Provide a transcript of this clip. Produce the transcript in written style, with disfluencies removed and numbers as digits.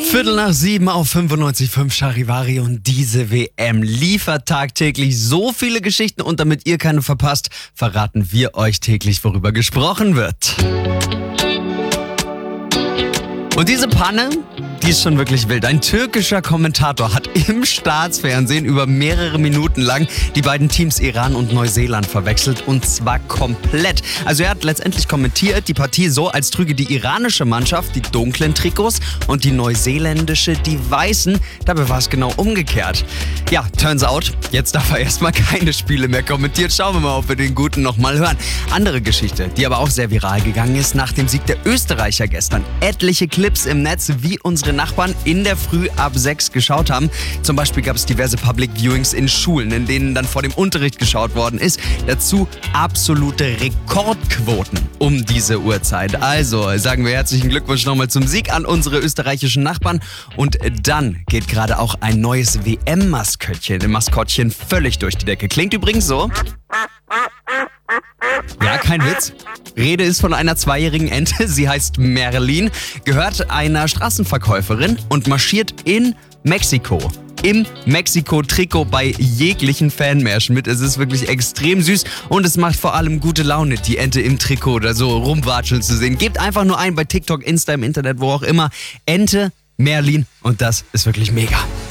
7:15 auf 95.5 Charivari und diese WM liefert tagtäglich so viele Geschichten und damit ihr keine verpasst, verraten wir euch täglich, worüber gesprochen wird. Und diese Panne, die ist schon wirklich wild. Ein türkischer Kommentator hat im Staatsfernsehen über mehrere Minuten lang die beiden Teams Iran und Neuseeland verwechselt und zwar komplett. Also er hat letztendlich kommentiert die Partie so, als trüge die iranische Mannschaft die dunklen Trikots und die neuseeländische die weißen. Dabei war es genau umgekehrt. Ja, turns out, jetzt darf er erstmal keine Spiele mehr kommentieren. Schauen wir mal, ob wir den Guten nochmal hören. Andere Geschichte, die aber auch sehr viral gegangen ist, nach dem Sieg der Österreicher gestern. Etliche Clips im Netz, wie unsere Nachbarn in der Früh ab 6 geschaut haben. Zum Beispiel gab es diverse Public Viewings in Schulen, in denen dann vor dem Unterricht geschaut worden ist. Dazu absolute Rekordquoten um diese Uhrzeit. Also sagen wir herzlichen Glückwunsch nochmal zum Sieg an unsere österreichischen Nachbarn. Und dann geht gerade auch ein neues WM-Maskottchen völlig durch die Decke. Klingt übrigens so. Ja, kein Witz. Rede ist von einer 2-jährigen Ente. Sie heißt Merlin, gehört einer Straßenverkäuferin und marschiert in Mexiko. Im Mexiko-Trikot bei jeglichen Fanmärschen mit. Es ist wirklich extrem süß und es macht vor allem gute Laune, die Ente im Trikot oder so rumwatscheln zu sehen. Gebt einfach nur ein bei TikTok, Insta, im Internet, wo auch immer. Ente, Merlin und das ist wirklich mega.